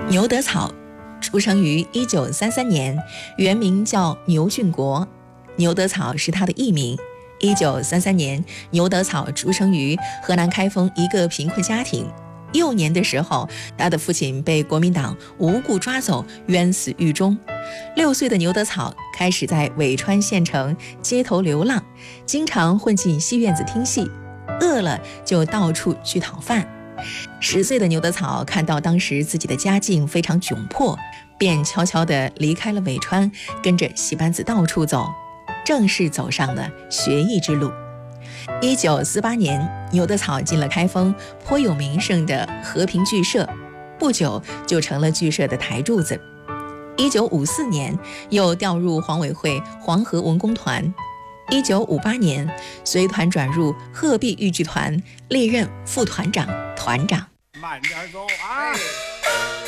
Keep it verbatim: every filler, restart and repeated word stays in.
牛德草出生于一九三三年，原名叫牛俊国，牛德草是他的艺名。一九三三年，牛德草出生于河南开封一个贫困家庭。幼年的时候，他的父亲被国民党无故抓走，冤死狱中。六岁的牛德草开始在尾川县城街头流浪，经常混进戏院子听戏，饿了就到处去讨饭。十岁的牛德草看到当时自己的家境非常窘迫，便悄悄地离开了尾川，跟着戏班子到处走，正式走上了学艺之路。一九四八年，牛德草进了开封颇有名声的和平剧社，不久就成了剧社的台柱子。一九五四年，又调入黄委会黄河文工团。一九五八年，随团转入鹤壁豫剧团，历任副团长、团长。 慢点走啊！